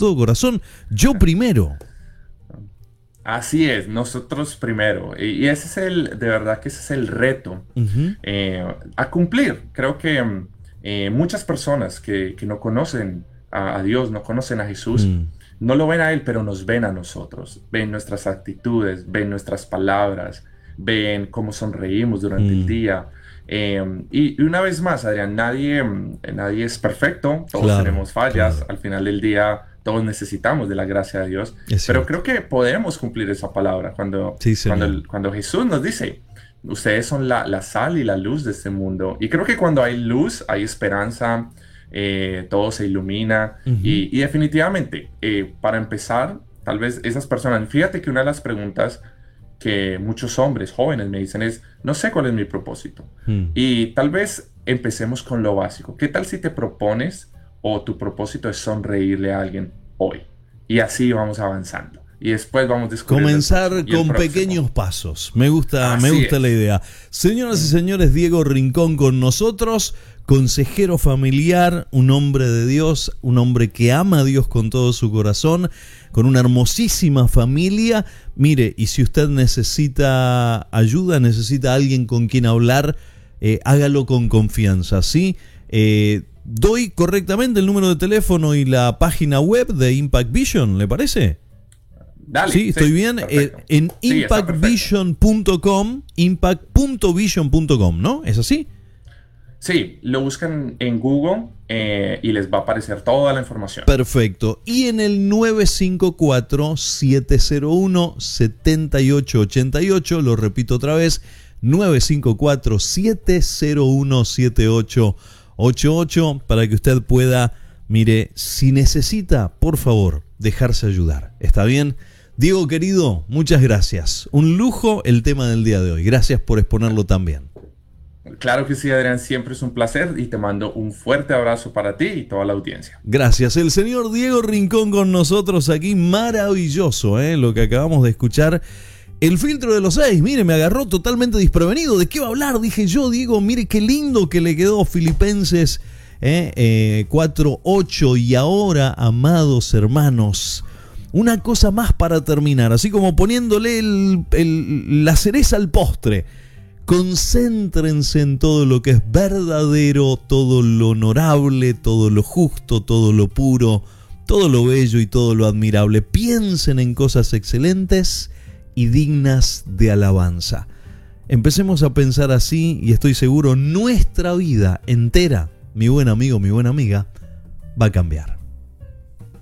todo corazón, yo primero. Así es, nosotros primero. Y ese es de verdad que ese es el reto Uh-huh. a cumplir. Creo que muchas personas que no conocen a Dios, no conocen a Jesús, Mm. no lo ven a Él, pero nos ven a nosotros. Ven nuestras actitudes, ven nuestras palabras, ven cómo sonreímos durante el Mm. día. Y una vez más, Adrián, nadie es perfecto, todos Claro, tenemos fallas. claro. Al final del día, todos necesitamos de la gracia de Dios. Es Pero cierto. creo que podemos cumplir esa palabra Sí, señor. cuando Jesús nos dice, ustedes son la sal y la luz de este mundo. Y creo que cuando hay luz, hay esperanza, todo se ilumina. Uh-huh. Y definitivamente, para empezar, tal vez esas personas, fíjate que una de las preguntas que muchos hombres jóvenes me dicen es, no sé cuál es mi propósito. Mm. Y tal vez empecemos con lo básico. ¿Qué tal si te propones o tu propósito es sonreírle a alguien hoy? Y así vamos avanzando. Y después vamos descubriendo Comenzar y el con próximo. pequeños pasos. Me gusta Así la es. idea. Señoras y señores, Diego Rincón con nosotros, consejero familiar, un hombre de Dios, un hombre que ama a Dios con todo su corazón, con una hermosísima familia. Mire, y si usted necesita ayuda, necesita alguien con quien hablar, hágalo con confianza, ¿sí? Doy correctamente el número de teléfono y la página web de Impact Vision, ¿le parece? Dale. Sí, estoy bien. Perfecto. En Sí, está perfecto. impactvision.com, impact.vision.com, ¿no? ¿Es así? Sí, lo buscan en Google y les va a aparecer toda la información. Perfecto. Y en el 954-701-7888, lo repito otra vez, 954-701-7888, para que usted pueda, mire, si necesita, por favor, dejarse ayudar. ¿Está bien? Diego querido, muchas gracias. Un lujo el tema del día de hoy. Gracias por exponerlo también. Claro que sí, Adrián, siempre es un placer y te mando un fuerte abrazo para ti y toda la audiencia. Gracias. El señor Diego Rincón con nosotros aquí. Maravilloso, lo que acabamos de escuchar. El filtro de los 6, mire, me agarró totalmente desprevenido. ¿De qué va a hablar? Dije yo, Diego, mire qué lindo que le quedó Filipenses 4:8. Y ahora, amados hermanos, una cosa más para terminar, así como poniéndole la cereza al postre. Concéntrense en todo lo que es verdadero, todo lo honorable, todo lo justo, todo lo puro, todo lo bello y todo lo admirable. Piensen en cosas excelentes y dignas de alabanza. Empecemos a pensar así y estoy seguro nuestra vida entera, mi buen amigo, mi buena amiga, va a cambiar.